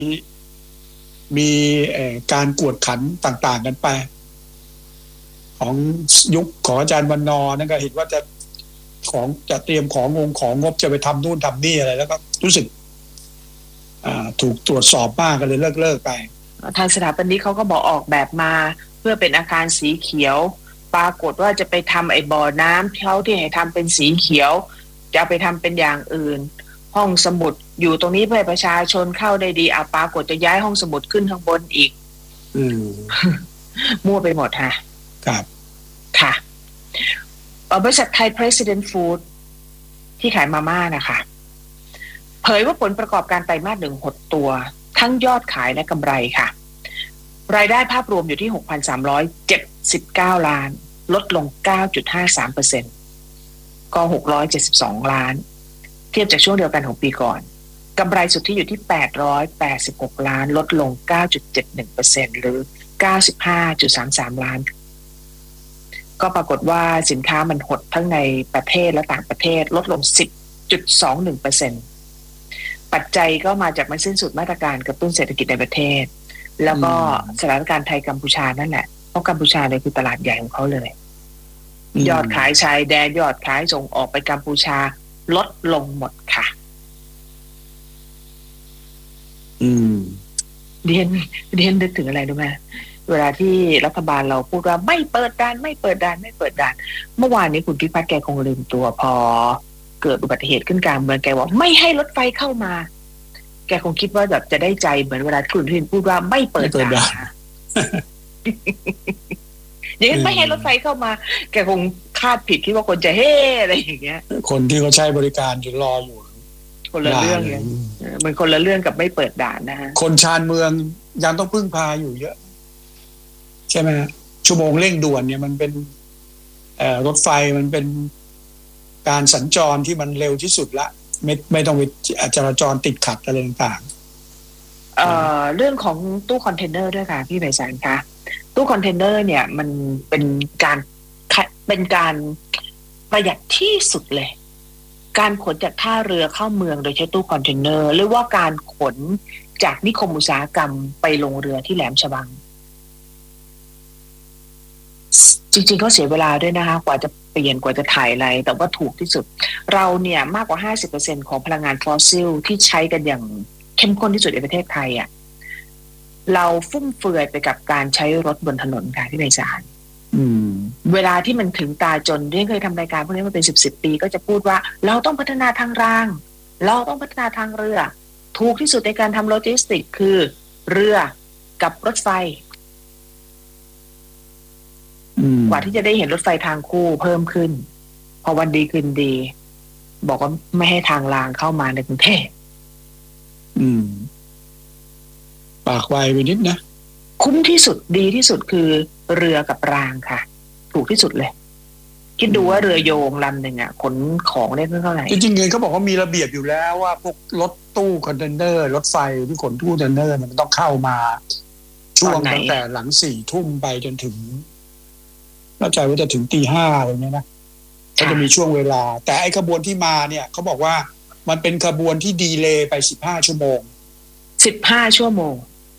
มีการกวดขันต่างๆกันไปของยุคของอาจารย์วรรณนั่นก็เห็นว่าจะเตรียมของงบจะไปทำนู่นทำนี่อะไรแล้วก็รู้สึกถูกตรวจสอบมากกันเลยเลิกไปทางสถาปนิกเขาก็บอกออกแบบมาเพื่อเป็นอาคารสีเขียวปรากฏว่าจะไปทำไอ้บ่อน้ำเขาที่ให้ทำเป็นสีเขียวจะไปทำเป็นอย่างอื่นห้องสมุดอยู่ตรงนี้เพื่อประชาชนเข้าได้ดีปรากฏจะย้ายห้องสมุดขึ้นข้างบนอีกมั่วไปหมดค่ะครับค่ะบริษัทไทย President Food ที่ขายมาม่านะคะเผยว่าผลประกอบการไตรมาส1หดตัวทั้งยอดขายและกำไรค่ะรายได้ภาพรวมอยู่ที่ 6,379 ล้านลดลง 9.53% ก็672ล้านเทียบจากช่วงเดียวกันของปีก่อนกำไรสุทธิอยู่ที่886ล้านลดลง 9.71% หรือ 95.33 ล้านก็ปรากฏว่าสินค้ามันหดทั้งในประเทศและต่างประเทศลดลง 10.21%ปัจจัยก็มาจากมันสิ้นสุดมาตรการกระตุ้นเศรษฐกิจในประเทศแล้วก็สถานการณ์ไทยกัมพูชานั่นแหละเพราะกัมพูชาเนี่ยคือตลาดใหญ่ของเขาเลยยอดขายชายแดนยอดขายส่งออกไปกัมพูชาลดลงหมดค่ะเรียนนึกถึงอะไรรู้ไหมเวลาที่รัฐบาลเราพูดว่าไม่เปิดด่านเมื่อวานนี้คุณพิพัฒน์แกคงลืมตัวพอเกิดอุบัติเหตุขึ้นกลางเมืองแกว่าไม่ให้รถไฟเข้ามาแกคงคิดว่าแบบจะได้ใจเหมือนเวลาคุณพินพูดว่าไม่เปิดด่านอย่างนั้นไม่ให้รถไฟเข้ามาแกคงคาดผิดคิดว่าคนจะเฮ่อะไรอย่างเงี้ยคนที่เขาใช้บริการอยู่รออยู่คนละเรื่องไงมันคนละเรื่องกับไม่เปิดด่านนะฮะคนชานเมืองยังต้องพึ่งพาอยู่เยอะใช่ไหมชั่วโมงเร่งด่วนเนี่ยมันเป็นรถไฟมันเป็นการสัญจรที่มันเร็วที่สุดละไม่ต้องไปจราจรติดขัดอะไรต่างๆเรื่องของตู้คอนเทนเนอร์ด้วยค่ะพี่ไพศาลคะตู้คอนเทนเนอร์เนี่ยมันเป็นการประหยัดที่สุดเลยการขนจากท่าเรือเข้าเมืองโดยใช้ตู้คอนเทนเนอร์หรือว่าการขนจากนิคมอุตสาหกรรมไปลงเรือที่แหลมฉบังจริงๆก็เสียเวลาด้วยนะคะกว่าจะเปลี่ยนกว่าจะถ่ายอะไรแต่ว่าถูกที่สุดเราเนี่ยมากกว่า 50% ของพลังงานฟอสซิลที่ใช้กันอย่างเข้มข้นที่สุดในประเทศไทยอ่ะเราฟุ่มเฟือยไปกับการใช้รถบนถนนค่ะที่ไพศาลเวลาที่มันถึงตาจนเรื่องเคยทำรายการพวกนี้มาเป็น10 ปีก็จะพูดว่าเราต้องพัฒนาทางรางเราต้องพัฒนาทางเรือถูกที่สุดในการทำโลจิสติกคือเรือกับรถไฟกว่าที่จะได้เห็นรถไฟทางคู่เพิ่มขึ้นพอวันดีคืนดีบอกว่าไม่ให้ทางรางเข้ามาในกรุงเทพปากไวไปนิดนะคุ้มที่สุดดีที่สุดคือเรือกับรางค่ะถูกที่สุดเลยคิดดูว่าเรือโยงลำหนึ่งขนของได้เท่าไหร่จริงๆเขาบอกว่ามีระเบียบอยู่แล้วว่าพวกรถตู้คอนเทนเนอร์รถไฟที่ขนตู้คอนเทนเนอร์มันต้องเข้ามาช่วงตั้งแต่หลัง4 ทุ่มไปจนถึงเข้าใจว่าจะถึงตี 5อะไรเงี้ยนะก็จะมีช่วงเวลาแต่ไอ้ขบวนที่มาเนี่ยเขาบอกว่ามันเป็นขบวนที่ดีเลย์ไป15 ชั่วโมง 15 ชั่วโมง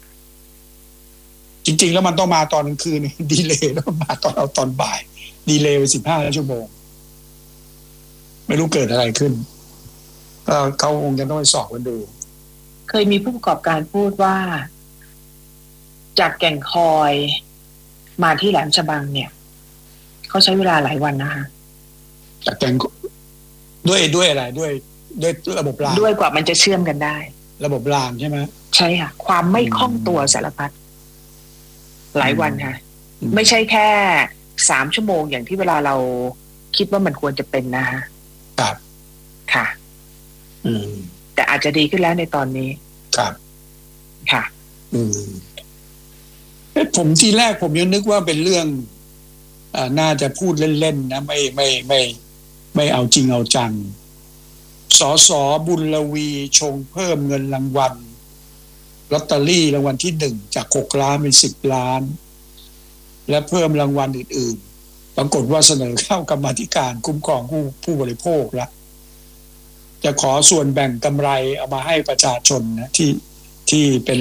จริงๆแล้วมันต้องมาตอนกลางคืนดีเลย์แล้วมาตอนบ่ายดีเลย์ไป15 ชั่วโมงไม่รู้เกิดอะไรขึ้นก็เขาคงจะต้องไปสอบกันดูเคยมีผู้ประกอบการพูดว่าจากแก่งคอยมาที่แหลมฉบังเนี่ยเขาใช้เวลาหลายวันนะคะจากแก่งด้วยอะไรด้วยระบบรางด้วยกว่ามันจะเชื่อมกันได้ระบบรางใช่ไหมใช่ค่ะความไม่คล่องตัวสารพัดหลายวันค่ะไม่ใช่แค่3 ชั่วโมงอย่างที่เวลาเราคิดว่ามันควรจะเป็นนะคะครับค่ะแต่อาจจะดีขึ้นแล้วในตอนนี้ครับค่ะผมทีแรกผมยังนึกว่าเป็นเรื่องน่าจะพูดเล่นๆนะไม่เอาจริงเอาจังสส.บุญลวีชงเพิ่มเงินรางวัลลอตเตอรี่รางวัลที่1จาก6 ล้านเป็น10 ล้านและเพิ่มรางวัลอื่นๆปรากฏว่าเสนอเข้ากรรมาธิการคุ้มครองผู้บริโภคแล้วจะขอส่วนแบ่งกำไรเอามาให้ประชาชนนะที่ที่เป็น